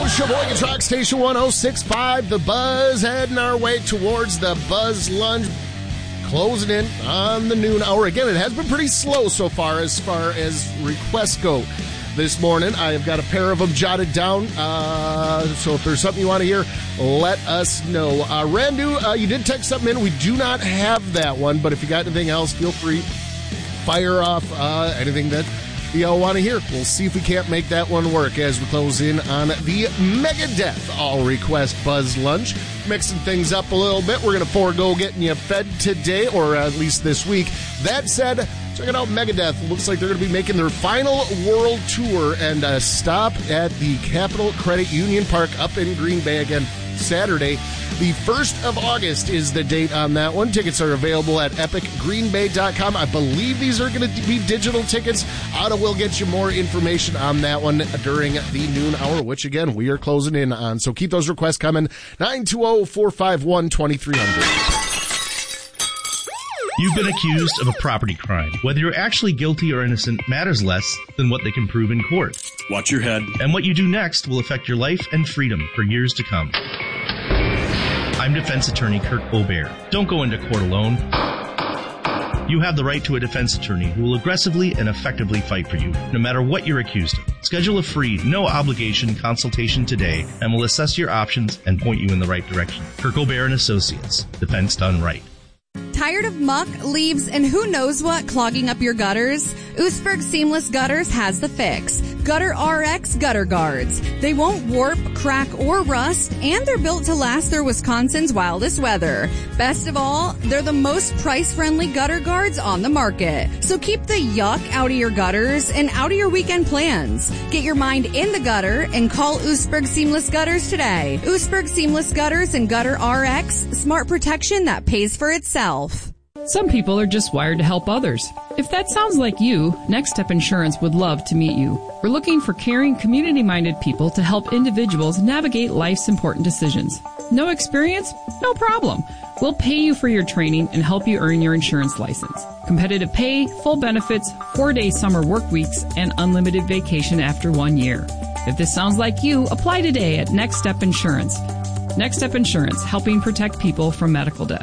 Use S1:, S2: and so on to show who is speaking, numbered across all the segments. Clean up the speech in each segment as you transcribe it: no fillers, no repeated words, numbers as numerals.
S1: Sheboygan Rock Station 106.5, The Buzz, heading our way towards the Buzz Lunch, closing in on the noon hour. Again, it has been pretty slow so far as requests go this morning. I have got a pair of them jotted down, so if there's something you want to hear, let us know. Randu, you did text something in. We do not have that one, but if you got anything else, feel free, fire off anything that y'all want to hear. We'll see if we can't make that one work as we close in on the Megadeth All Request Buzz Lunch. Mixing things up a little bit. We're going to forego getting you fed today, or at least this week. That said, check it out, Megadeth. Looks like they're going to be making their final world tour and a stop at the Capital Credit Union Park up in Green Bay again Saturday. The 1st of August is the date on that one. Tickets are available at epicgreenbay.com. I believe these are going to be digital tickets. Otto will get you more information on that one during the noon hour, which, again, we are closing in on. So keep those requests coming. 920-451-2300.
S2: You've been accused of a property crime. Whether you're actually guilty or innocent matters less than what they can prove in court.
S3: Watch your head.
S2: And what you do next will affect your life and freedom for years to come. I'm defense attorney Kirk Aubert. Don't go into court alone. You have the right to a defense attorney who will aggressively and effectively fight for you, no matter what you're accused of. Schedule a free, no-obligation consultation today, and we'll assess your options and point you in the right direction. Kirk Aubert & Associates. Defense done right.
S4: Tired of muck, leaves, and who knows what clogging up your gutters? Oostburg Seamless Gutters has the fix. Gutter RX Gutter Guards. They won't warp, crack, or rust, and they're built to last through Wisconsin's wildest weather. Best of all, they're the most price-friendly gutter guards on the market. So keep the yuck out of your gutters and out of your weekend plans. Get your mind in the gutter and call Oostburg Seamless Gutters today. Oostburg Seamless Gutters and Gutter RX, smart protection that pays for itself.
S5: Some people are just wired to help others. If that sounds like you, Next Step Insurance would love to meet you. We're looking for caring, community-minded people to help individuals navigate life's important decisions. No experience? No problem. We'll pay you for your training and help you earn your insurance license. Competitive pay, full benefits, 4-day summer work weeks, and unlimited vacation after 1 year. If this sounds like you, apply today at Next Step Insurance. Next Step Insurance, helping protect people from medical debt.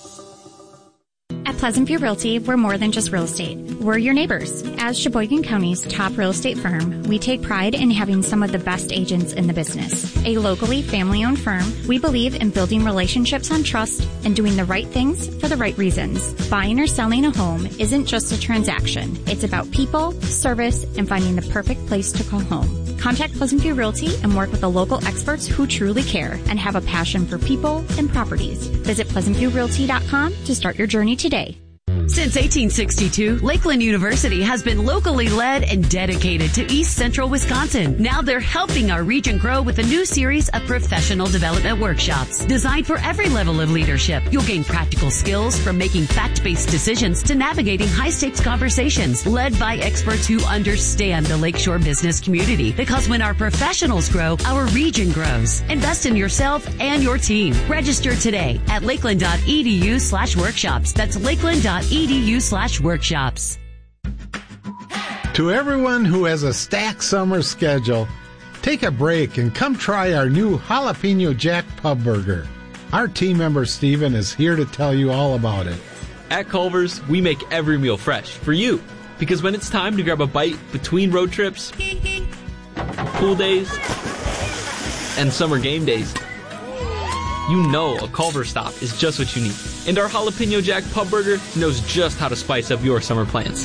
S6: At Pleasant View Realty, we're more than just real estate. We're your neighbors. As Sheboygan County's top real estate firm, we take pride in having some of the best agents in the business. A locally family-owned firm, we believe in building relationships on trust and doing the right things for the right reasons. Buying or selling a home isn't just a transaction. It's about people, service, and finding the perfect place to call home. Contact Pleasant View Realty and work with the local experts who truly care and have a passion for people and properties. Visit PleasantViewRealty.com to start your journey today.
S7: Since 1862, Lakeland University has been locally led and dedicated to East Central Wisconsin. Now they're helping our region grow with a new series of professional development workshops designed for every level of leadership. You'll gain practical skills from making fact-based decisions to navigating high-stakes conversations led by experts who understand the Lakeshore business community. Because when our professionals grow, our region grows. Invest in yourself and your team. Register today at lakeland.edu/workshops. That's lakeland.edu/workshops.
S8: To everyone who has a stacked summer schedule, take a break and come try our new Jalapeno Jack Pub Burger. Our team member Steven is here to tell you all about it.
S9: At Culver's, we make every meal fresh for you. Because when it's time to grab a bite between road trips, pool days, and summer game days, you know a Culver's stop is just what you need. And our Jalapeno Jack Pub Burger knows just how to spice up your summer plans.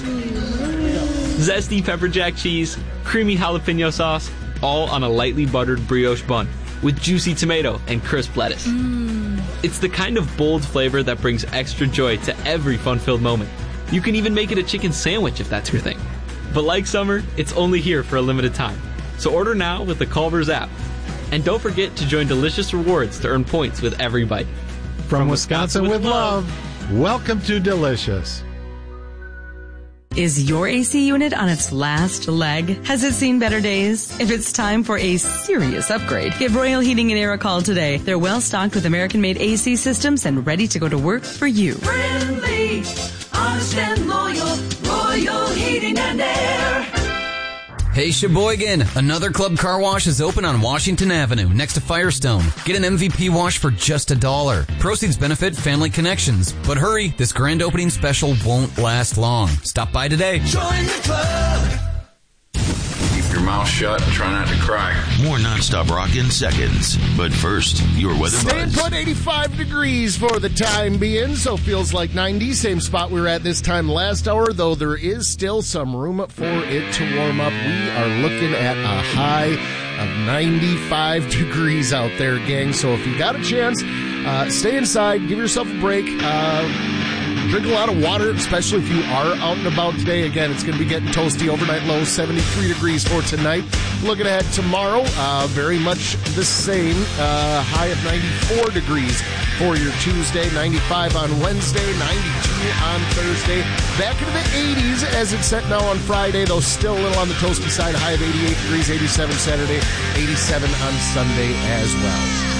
S9: Zesty pepper jack cheese, creamy jalapeno sauce, all on a lightly buttered brioche bun with juicy tomato and crisp lettuce. It's the kind of bold flavor that brings extra joy to every fun-filled moment. You can even make it a chicken sandwich if that's your thing. But like summer, it's only here for a limited time. So order now with the Culver's app. And don't forget to join Delicious Rewards to earn points with every bite.
S8: From Wisconsin with love, welcome to Delicious.
S10: Is your AC unit on its last leg? Has it seen better days? If it's time for a serious upgrade, give Royal Heating and Air a call today. They're well stocked with American-made AC systems and ready to go to work for you.
S11: Friendly, honest and loyal, Royal Heating and Air.
S3: Hey Sheboygan, another Club Car Wash is open on Washington Avenue next to Firestone. Get an MVP wash for just $1. Proceeds benefit Family Connections. But hurry, this grand opening special won't last long. Stop by today.
S11: Join the club.
S12: Keep your mouth shut and try not to cry.
S11: More nonstop rock in seconds. But first, your weather
S1: Staying
S11: buzz.
S1: put 85 degrees for the time being, so feels like 90. Same spot we were at this time last hour, though there is still some room for it to warm up. We are looking at a high of 95 degrees out there, gang. So if you got a chance, stay inside, give yourself a break. Drink a lot of water, especially if you are out and about today. Again, it's going to be getting toasty. Overnight low, 73 degrees for tonight. Looking ahead tomorrow, very much the same. High of 94 degrees for your Tuesday, 95 on Wednesday, 92 on Thursday. Back into the 80s as it's set now on Friday, though still a little on the toasty side. High of 88 degrees, 87 Saturday, 87 on Sunday as well.